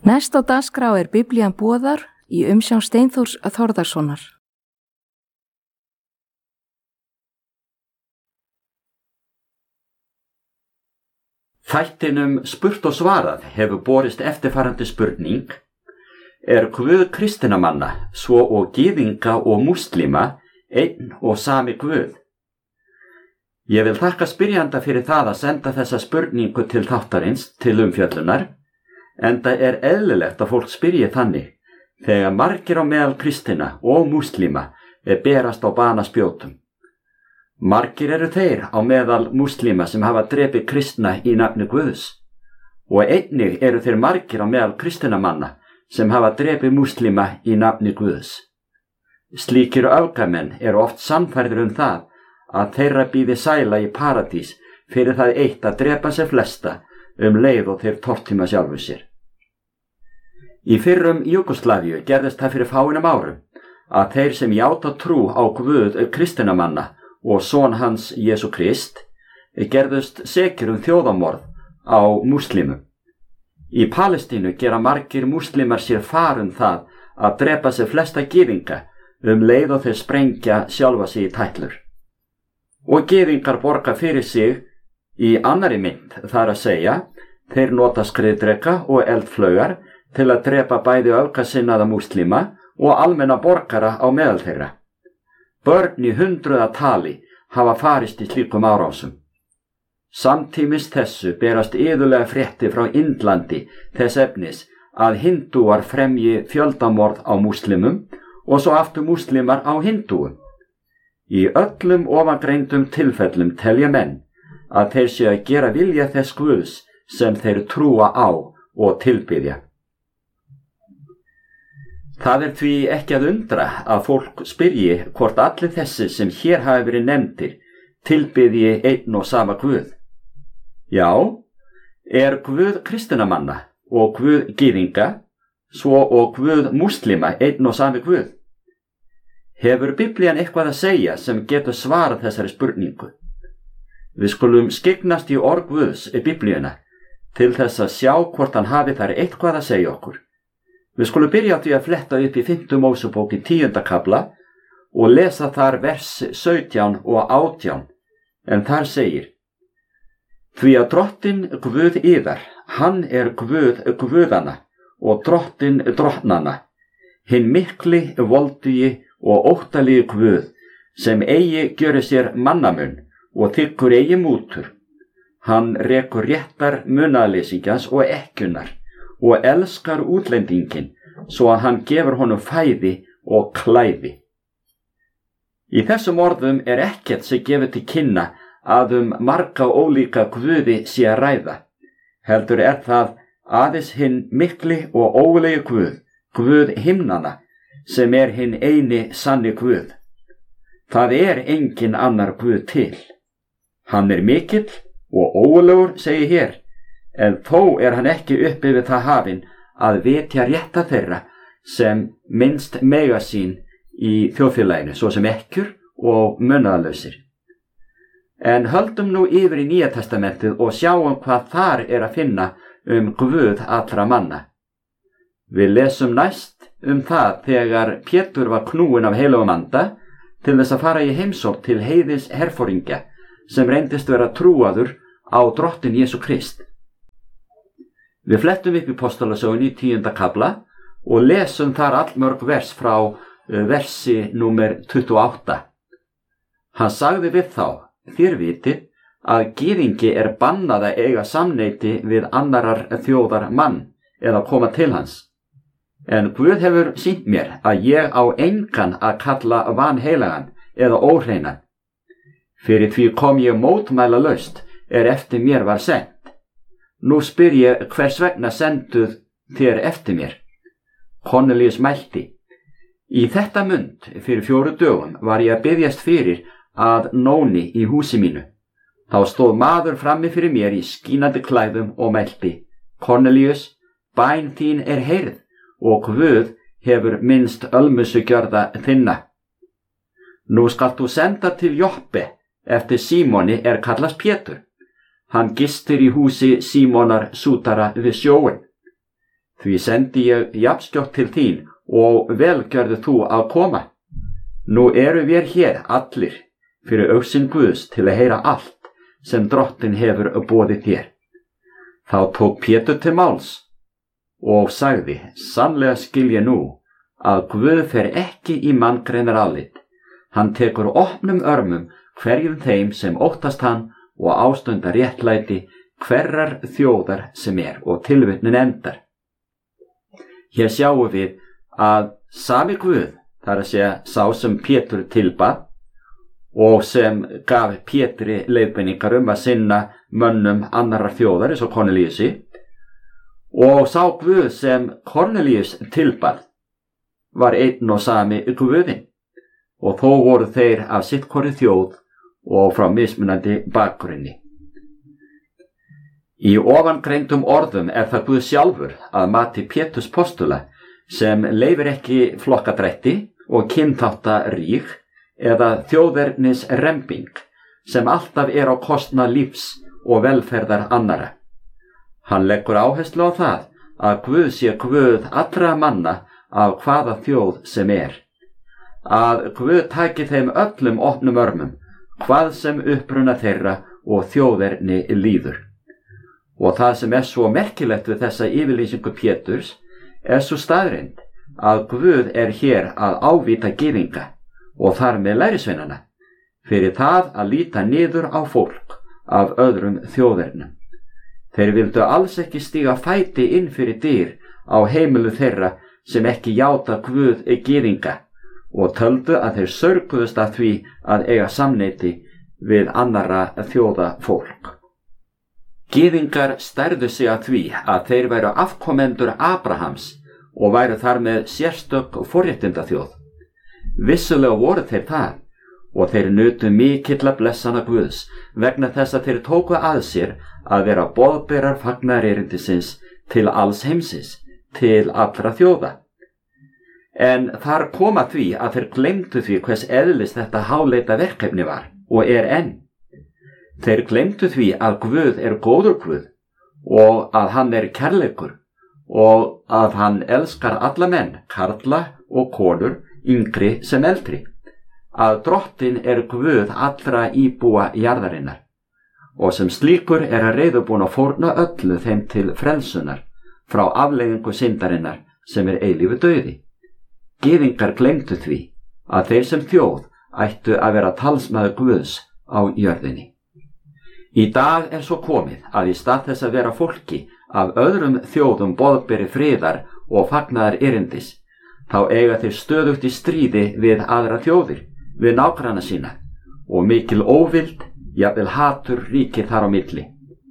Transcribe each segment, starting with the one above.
Næst á dagskrá Biblían boðar í umsjón Steinþórs Þórðarsonar. Þættinum Spurt og svarað hefur borist eftirfarandi spurning: Er Guð kristinna manna, svo og gyðinga og múslima, einn og sami Guð? Ég vil þakka spyrjanda fyrir það að senda þessa spurningu til þáttarins til umfjöllunar, enda er eðlilegt að fólk spyrji þannig þegar margir á meðal kristinna og múslima berast á banaspjótum. Margir eru þeir á meðal múslima sem hafa drepið kristna í nafni Guðs, og einnig eru þeir margir á meðal kristinna manna sem hafa drepið múslima í nafni Guðs. Slíkir öfgamenn eru oft sannfærðir það að þeirra bíði sæla í paradís fyrir það eitt að drepa sér flesta leið og þeir tortíma sjálfu sér. Í fyrrum Júgóslavíu gerðist það fyrir fáeinum árum að þeir sem játa trú á Guð kristinna manna og son hans Jesú Krist gerðust sekir þjóðamorð á múslimum. Í Palestínu gera margir múslimar sér far það að drepa sér flesta gyðinga leið og þeir sprengja sjálfa sig í tætlur. Og gyðingar borga fyrir sig í annarri mynd, þar að segja, þeir nota skriðdreka og eldflaugar til að drepa bæði öfgasinnaða múslima og almenna borgara á meðal þeirra. Börn í hundruðatali hafa farist í slíkum árásum. Samtímis þessu berast iðulega fréttir frá Indlandi þess efnis að hindúar fremji fjöldamorð á múslimum og svo aftur múslimar á hindúum. Í öllum ofangreindum tilfellum telja menn að þeir séu að gera vilja þess Guðs sem þeir trúa á og tilbiðja. Það því ekki að undra að fólk spyrji hvort allir þessi sem hér hafi verið nefndir tilbiðji einn og sama Guð. Já, er Guð kristinna manna og Guð gyðinga, svo og Guð múslima einn og sami Guð? Hefur Biblían eitthvað að segja sem getur svarað þessari spurningu? Við skulum skyggnast í orð Guðs Biblíuna til þess að sjá hvort hann hafi þar eitthvað að segja okkur. Við skulum byrja á því að fletta upp í 5. Mósebók í 10. kafla og lesa þar vers 17 og 18, en þar segir: Því að Drottinn Guð yðar, hann Guð guðanna og Drottinn drottnanna, hinn mikli, voldugi og óttaligi Guð, sem eigi gjöri sér mannamun og þykkur eigi mútur. Hann rekur réttar munaðarleysingjans og ekkjunnar og elskar útlendingin svo að hann gefur honum fæði og klæði. Í þessum orðum ekkert sem gefur til kynna að marga ólíka guði sé að ræða. Heldur það aðeins hinn mikli og ógulegi Guð, Guð himnanna, sem hinn eini sanni Guð. Það engin annar Guð til. Hann mikill og ógulegur, segir hér, en þó hann ekki uppi við það hafinn að vitja rétta þeirra sem minnst mega sín í þjóðfélaginu, svo sem ekkjur og munaðarlausir. En höldum nú yfir í Nýja testamentið og sjáum hvað þar að finna Guð allra manna. Við lesum næst það þegar Pétur var knúinn af heilagum anda til þess að fara í heimsókn til heiðins herforingja sem reyndist vera trúaður á Drottinn Jesú Krist. Við flettum upp í Postulasögunni í 10. kafla og lesum þar allmörg vers frá versi númer 28. Hann sagði við þá: Þér vitið að gyðingi bannað að eiga samneyti við annarar þjóðar mann eða koma til hans. En Guð hefur sýnt mér að ég á engan að kalla vanheilagan eða óhreinan. Fyrir því kom ég mótmælalaust eftir mér var sent. Nú spyr ég, hvers vegna senduð þér eftir mér? Kornelíus mælti: Í þetta mund fyrir 4 dögum var ég að biðjast fyrir að nóni í húsi mínu. Þá stóð maður frammi fyrir mér í skínandi klæðum og mælti: Kornelíus, bæn þín heyrð og Guð hefur minnst ölmusugjörða þinna. Nú skalt þú senda til Joppe eftir Símoni kallast Pétur. Hann gistir í húsi Símonar sútara við sjóinn. Því sendi ég jafnskjótt til þín og velgjörðu þú að koma. Nú eru við hér allir fyrir augsýn Guðs til að heyra allt sem Drottinn hefur boðið þér. Þá tók Pétur til máls og sagði, sannlega skil ég nú að Guð fer ekki í manngreinar álit. Hann tekur opnum örmum hverjum þeim sem óttast hann og ástundar réttlæti hverrar þjóðar sem og tilvitnunin endar. Hér sjáum við að sami Guð, þar að segja sá sem Pétur tilbað og sem gaf Pétri leiðbeiningar að sinna mönnum annarrar þjóðar eins og Kornelíusi, og sá Guð sem Kornelíus tilbað var einn og sami Guðinn, og þó voru þeir af sitt hvorri þjóð og frá mismunandi bakgrunni. Í ofangreindum orðum það Guð sjálfur að mati Péturs postula sem leyfir ekki flokkadrætti og kynþáttaríg eða þjóðernis rembing sem alltaf á kostnað lífs og velferðar annara. Hann leggur áherslu á það að Guð sé Guð allra manna af hvaða þjóð sem að Guð taki þeim öllum opnum örmum hvað sem uppruna þeirra og þjóðerni líður. Og það sem svo merkilegt við þessa yfirlýsingu Péturs svo staðreynd að Guð hér að ávíta gyðinga og þar með lærisveinana fyrir það að líta niður á fólk af öðrum þjóðernum. Þeir vildu alls ekki stíga fæti inn fyrir dyr á heimilu þeirra sem ekki játa Guð gyðinga og töldu að þeir sörguðust að því að eiga samneyti við annarra þjóða fólk. Gyðingar stærðu sig að því að þeir væru afkomendur Abrahams og væru þar með sérstök forréttindaþjóð. Vissulega voru þeir það og þeir nutu mikilla blessana Guðs vegna þess að þeir tóku að sér að vera boðberar fagnaðarerindisins til alls heimsins, til allra þjóða. En þar kom að því að þeir gleymdu því hvers eðlis þetta háleita verkefni var og enn. Þeir gleymdu því að Guð góður Guð og að hann kærleikur og að hann elskar alla menn, karla og konur, yngri sem eldri, að Drottinn Guð allra íbúa jarðarinnar og sem slíkur hann reiðubúinn að fórna öllu þeim til frelsunar frá afleiðingu syndarinnar sem eilífu dauði. Gyðingar gleymdu því að þeir sem þjóð ættu að vera talsmaður Guðs á jörðinni. Í dag svo komið að í stað þess að vera fólki af öðrum þjóðum boðberi friðar og fagnaðar erindis, þá eiga þeir stöðugt í stríði við aðra þjóðir, við nágranna sína, og mikil óvild, jafnvel hatur ríkir þar á milli.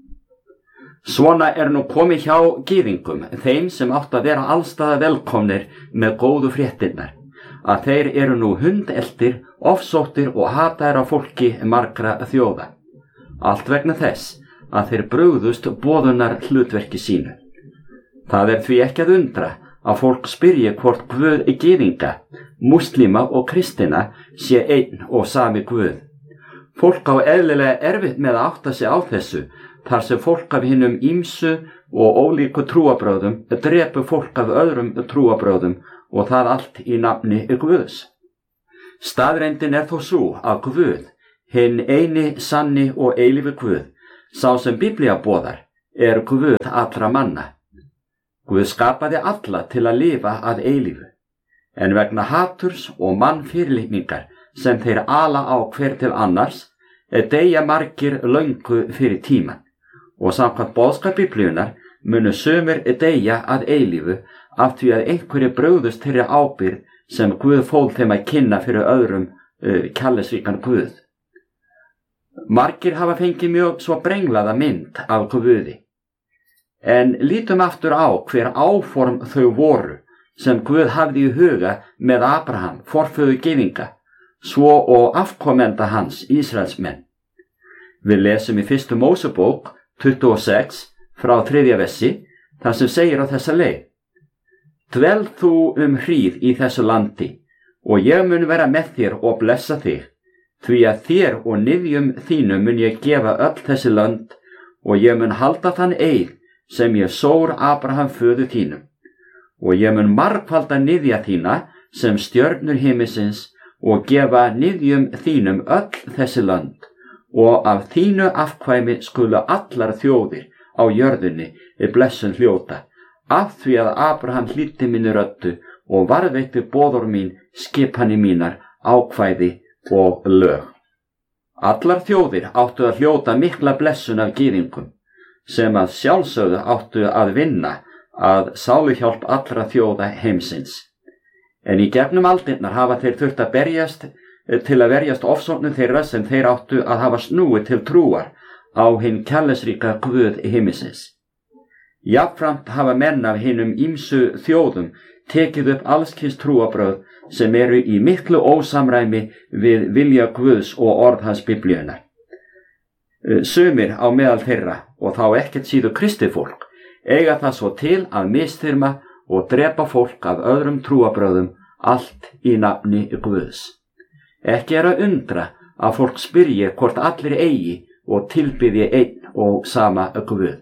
Svona nú komið hjá gyðingum, þeim sem áttu að vera allstaða velkomnir með góðu fréttirnar, að þeir nú hundeltir, ofsóttir og hataðir af fólki margra þjóða. Allt vegna þess að þeir brugðust boðunar hlutverki sínu. Það því ekki að undra að fólk spyrji hvort Guð gyðinga, múslíma og kristina sé einn og sami Guð. Fólk á eðlilega erfitt með að átta sig á þessu, þar sem fólk af hinum ýmsu og ólíku trúarbrögðum drepu fólk af öðrum trúarbrögðum og það allt í nafni Guðs. Staðreyndin þó sú að Guð, hinn eini sanni og eilífi Guð, sá sem Biblía boðar, Guð allra manna. Guð skapaði alla til að lifa að eilífu, en vegna haturs og mannfyrirlitningar sem þeir ala á hver til annars, deyja margir löngu fyrir tíman, og samkvæmt boðskap Biblíunnar munu sumir deyja að eilífu af því að einhverju brugðust þeirri ábyrgð sem Guð fól þeim að kynna fyrir öðrum kærleiksríkan Guð. Margir hafa fengið mjög svo brenglaða mynd af Guði. En lítum aftur á hver áform þau voru sem Guð hafði í huga með Abraham, forföður gyðinga, svo og afkomenda hans, Ísraelsmenn. Við lesum í 1. Mósebók 26 frá 3. versi, þar sem segir á þessa leið: Dvel þú hríð í þessu landi, og ég mun vera með þér og blessa þig. Því að þér og niðjum þínum mun ég gefa öll þessi lönd og ég mun halda þann eið sem ég sór Abraham föður þínum og ég mun margfalda niðja þína sem stjörnur himinsins og gefa niðjum þínum öll þessi lönd, og af þínu afkvæmi skulu allar þjóðir á jörðinni blessun hljóta, af því að Abraham hlýddi minni röddu og varðveitti boðorð mín, skipanir mínar, ákvæði og lög. Allar þjóðir áttu að hljóta mikla blessun af gyðingum, sem að sjálfsögðu áttu að vinna að sáluhjálp allra þjóða heimsins. En í gegnum aldirnar hafa þeir þurft að berjast til að verjast ofsóknum þeirra sem þeir áttu að hafa snúið til trúar á hinn kærleiksríka Guð himinsins. Jafnframt hafa menn af hinum ýmsu þjóðum tekið upp allskyns trúarbrögð sem eru í miklu ósamræmi við vilja Guðs og orð hans Biblíunnar. Sumir á meðal þeirra, og þá ekkert síður kristið fólk, eiga það svo til að misþyrma og drepa fólk af öðrum trúarbrögðum, allt í nafni Guðs. Ekki er að undra að fólk spyrji hvort allir eigi og tilbiðji einn og sama Guð.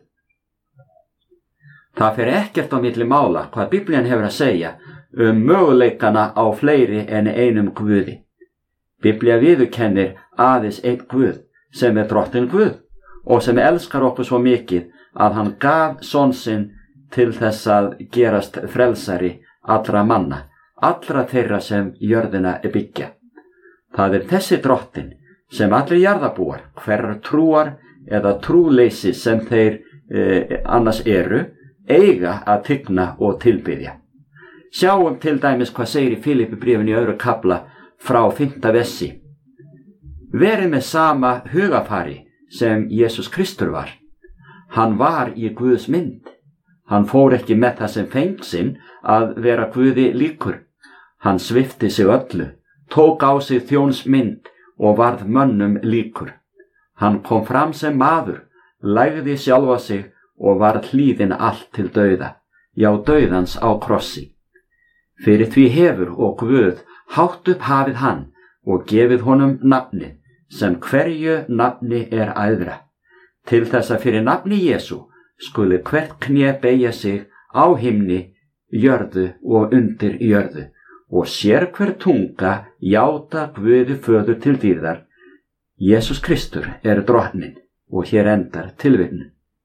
Það fer ekkert á milli mála hvað Biblían hefur að segja möguleikana á fleiri en einum Guði. Biblía viðurkennir aðeins einn Guð, sem drottinn Guð, og sem elskar okkur svo mikið að hann gaf son sinn til þess að gerast frelsari allra manna, allra þeirra sem jörðina byggja. Það þessi drottinn sem allir jarðarbúar, hverrar trúar eða trúleysi sem þeir annars eru, eiga að tigna og tilbiðja. Sjáum til dæmis hvað segir í Filippibréfinu í 2. kafla frá 5. versi. Verið með sama hugafari sem Jesús Kristur var. Hann var í Guðs mynd. Hann fór ekki með það sem feng sinn að vera Guði líkur. Hann svipti sig öllu, tók á sig þjóns mynd og varð mönnum líkur. Hann kom fram sem maður, lægði sjálfa sig og varð hlýðinn allt til dauða, já dauðans á krossi. Fyrir því hefur og Guð hátt upp hafið hann og gefið honum nafnið, sem hverju nafni æðra, til þess að fyrir nafni Jesú skuli hvert kné beygja sig á himni, jörðu og undir jörðu, og sér hver tunga játa Guði föður til dýrðar. Jesús Kristur drottinn, og hér endar tilvitnun.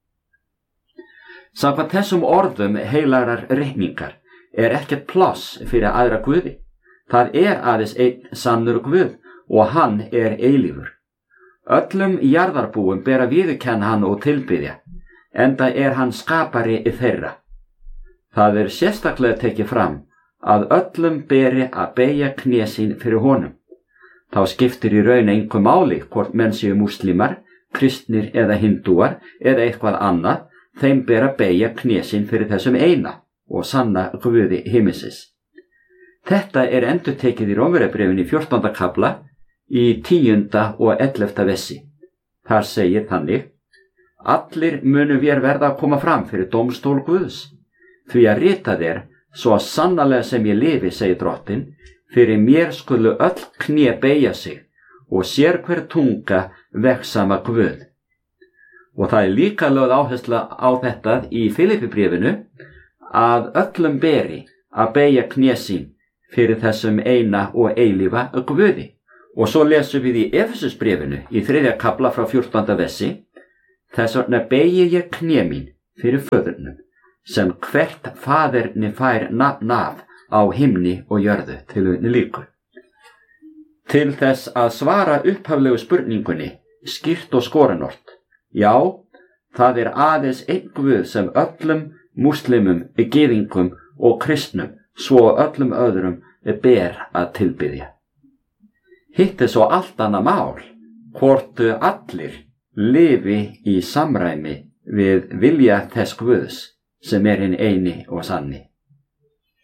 Samkvæmt þessum orðum heilagrar ritningar ekkert pláss fyrir aðra Guði. Það aðeins einn sannur Guð og hann eilífur. Öllum jarðarbúum ber að viðurkenna hann og tilbiðja, enda hann skapari þeirra. Það sérstaklega tekið fram að öllum beri að beygja kné sín fyrir honum. Þá skiptir í raun engu máli hvort menn séu múslimar, kristnir eða hindúar eða eitthvað annað, þeim ber að beygja kné sín fyrir þessum eina og sanna Guði himinsins. Þetta endurtekið í Rómverjabréfinu í 14. kafla í 10. og 11. versi. Þar segir þannig: Allir munu vér verða að koma fram fyrir dómstól Guðs, því að ritað svo sannarlega sem ég lifi, segir drottinn, fyrir mér skulu öll kné beygja sig og sér hver tunga vegsama Guð. Og það líka lögð áhersla á þetta í Filippibréfinu að öllum beri að beygja kné sín fyrir þessum eina og eilífa Guði. Og svo lesum við í Efesusbréfinu í 3. kafla frá 14. versi: Þess vegna beygi ég kné mín fyrir föðurnum, sem hvert faðerni fær nafn af á himni og jörðu, tilvitnun lýkur. Til þess að svara upphaflegu spurningunni skýrt og skorinort: Já, það aðeins einn Guð sem öllum múslimum, gyðingum og kristnum, svo öllum öðrum ber að tilbiðja. Hitt svo allt annað mál, hvort allir lifi í samræmi við vilja þess Guðs sem hinn eini og sanni.